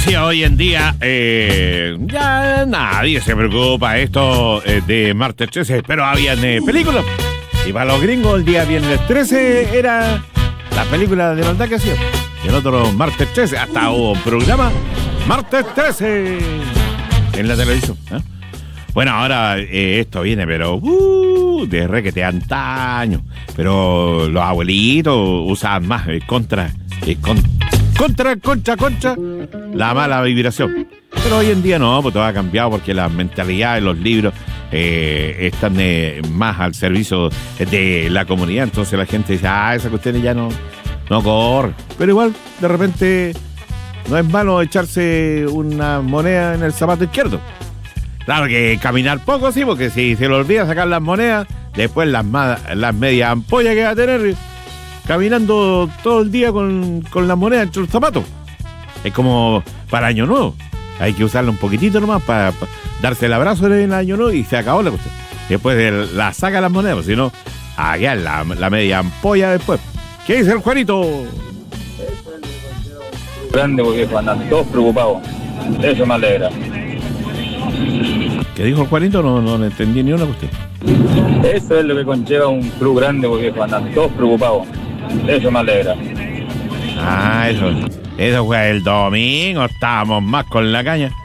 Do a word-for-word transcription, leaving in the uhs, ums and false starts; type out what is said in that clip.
decía, hoy en día eh, ya nadie se preocupa esto eh, de martes trece, pero habían eh, películas. Y para los gringos el día viernes trece era la película de maldad que hacían. Y el otro martes trece, hasta hubo un programa martes trece en la televisión, ¿eh? Bueno, ahora eh, esto viene, pero uh, de requete antaño. Pero los abuelitos usaban más eh, contra, eh, con, contra, contra, contra la mala vibración. Pero hoy en día no, pues todo ha cambiado porque la mentalidad de los libros eh, están eh, más al servicio de la comunidad. Entonces la gente dice, ah, esa cuestión ya no, no corre. Pero igual, de repente, no es malo echarse una moneda en el zapato izquierdo. Claro que caminar poco, sí, porque si se le olvida sacar las monedas, después las, ma- las medias ampollas que va a tener caminando todo el día con, con las monedas entre los zapatos. Es como para Año Nuevo. Hay que usarlo un poquitito nomás para, para darse el abrazo en el Año Nuevo y se acabó la cuestión. Después de la saca las monedas, pues, si no, a quedar la, la media ampolla después. ¿Qué dice el Juanito? Grande porque andan todos preocupados. Eso me alegra. ¿Qué dijo el Juanito? No, no le entendí ni una cuestión. Eso es lo que conlleva un club grande porque andan todos preocupados. Eso me alegra. Ah, eso. Eso fue el domingo. Estábamos más con la caña.